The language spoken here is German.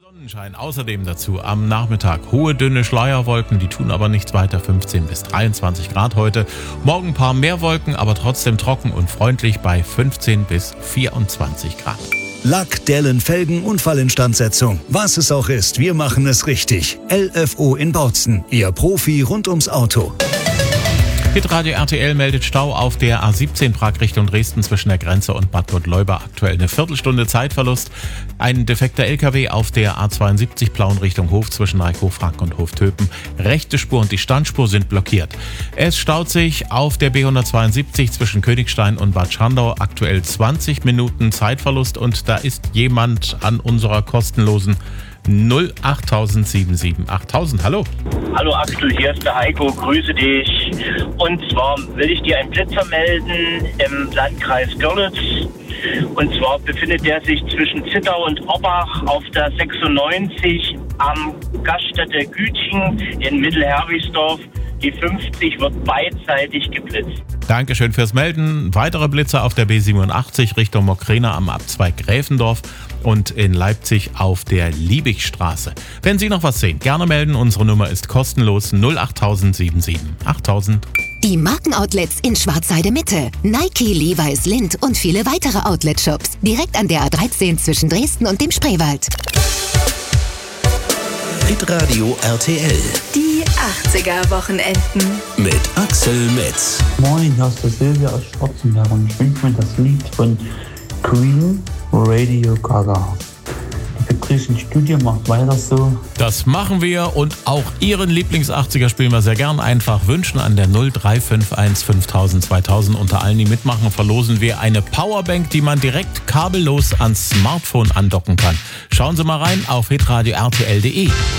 Sonnenschein außerdem dazu am Nachmittag. Hohe, dünne Schleierwolken, die tun aber nichts weiter. 15 bis 23 Grad heute. Morgen ein paar mehr Wolken, aber trotzdem trocken und freundlich bei 15 bis 24 Grad. Lack, Dellen, Felgen, Unfallinstandsetzung. Was es auch ist, wir machen es richtig. LFO in Bautzen, Ihr Profi rund ums Auto. Hitradio RTL meldet Stau auf der A17 Prag Richtung Dresden zwischen der Grenze und Bad Gottleuba. Aktuell eine Viertelstunde Zeitverlust. Ein defekter LKW auf der A72 Plauen Richtung Hof zwischen Reikhof-Frank und Hoftöpen. Rechte Spur und die Standspur sind blockiert. Es staut sich auf der B172 zwischen Königstein und Bad Schandau. Aktuell 20 Minuten Zeitverlust und da ist jemand an unserer kostenlosen 08077 8000. Hallo. Hallo Axel, hier ist der Heiko, grüße dich. Und zwar will ich dir einen Blitzer melden im Landkreis Görlitz. Und zwar befindet der sich zwischen Zittau und Orbach auf der 96 am Gaststätte Gütchen in Mittelherwigsdorf. Die 50 wird beidseitig geblitzt. Dankeschön fürs Melden. Weitere Blitzer auf der B87 Richtung Mokrena am Abzweig Gräfendorf und in Leipzig auf der Liebigstraße. Wenn Sie noch was sehen, gerne melden. Unsere Nummer ist kostenlos 08077 8000. Die Markenoutlets in Schwarzheide Mitte. Nike, Levi's, Lindt und viele weitere Outlet-Shops. Direkt an der A13 zwischen Dresden und dem Spreewald. Hitradio RTL Die 80er-Wochenenden. mit Axel Metz. Moin, hier ist der Silvia aus Schwarzenberg und ich wünsche mir das Lied von Queen, Radio Gaga. Ich begrüße ein Studio, macht weiter so. Das machen wir und auch Ihren Lieblings-80er spielen wir sehr gern. Einfach wünschen an der 0351 5000 2000. Unter allen, die mitmachen, verlosen wir eine Powerbank, die man direkt kabellos ans Smartphone andocken kann. Schauen Sie mal rein auf hitradio rtl.de.